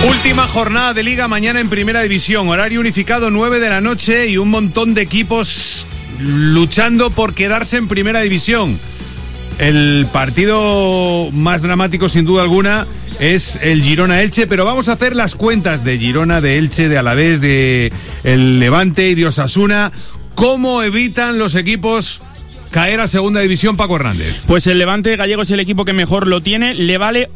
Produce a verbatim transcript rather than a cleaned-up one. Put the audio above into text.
Última jornada de Liga mañana en Primera División, horario unificado nueve de la noche y un montón de equipos luchando por quedarse en Primera División. El partido más dramático sin duda alguna es el Girona-Elche, pero vamos a hacer las cuentas de Girona, de Elche, de Alavés, de el Levante y de Osasuna. ¿Cómo evitan los equipos caer a Segunda División, Paco Hernández? Pues el Levante gallego es el equipo que mejor lo tiene, le vale